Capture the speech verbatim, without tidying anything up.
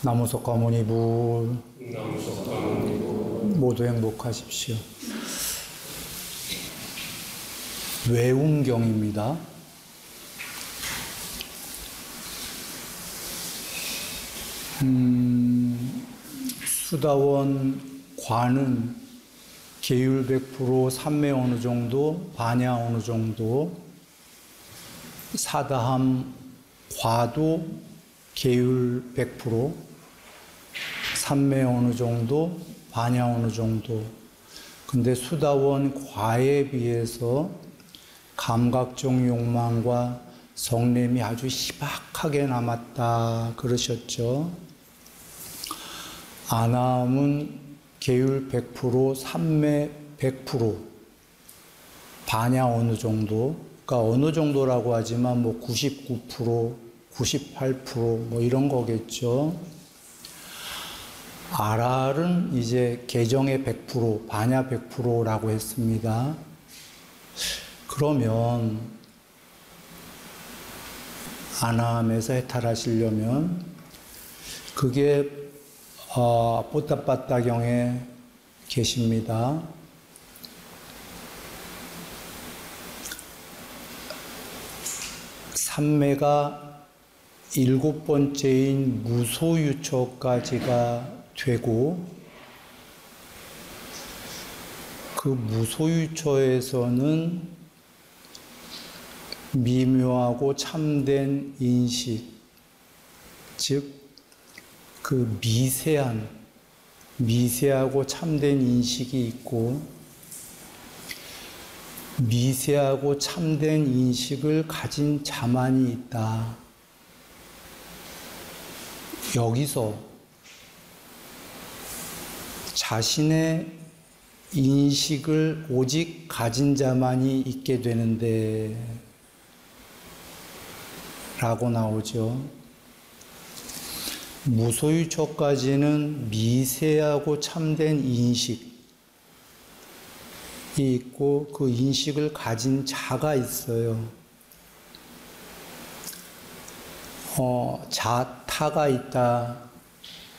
나무석 가모니부 나무석 가모니부 모두 행복하십시오. 외운경입니다. 음, 수다원 과는 계율 백 퍼센트, 삼매 어느 정도, 반야 어느 정도, 사다함 과도 계율 백 퍼센트, 삼매 어느 정도, 반야 어느 정도. 근데 수다원 과에 비해서 감각적 욕망과 성냄이 아주 희박하게 남았다 그러셨죠. 아나함은 계율 백 퍼센트, 삼매 백 퍼센트, 반야 어느 정도, 그러니까 어느 정도라고 하지만 뭐 구십구 퍼센트, 구십팔 퍼센트 뭐 이런 거겠죠. 아랄은 이제 개정의 백 퍼센트, 반야 백 퍼센트라고 했습니다. 그러면 아나함에서 해탈하시려면 그게 어, 뽀따빠따경에 계십니다. 삼매가 일곱 번째인 무소유처까지가 되고 그 무소유처에서는 미묘하고 참된 인식, 즉 그 미세한, 미세하고 참된 인식이 있고 미세하고 참된 인식을 가진 자만이 있다. 여기서 자신의 인식을 오직 가진 자만이 있게 되는데 라고 나오죠. 무소유처까지는 미세하고 참된 인식이 있고 그 인식을 가진 자가 있어요. 어, 자, 타가 있다.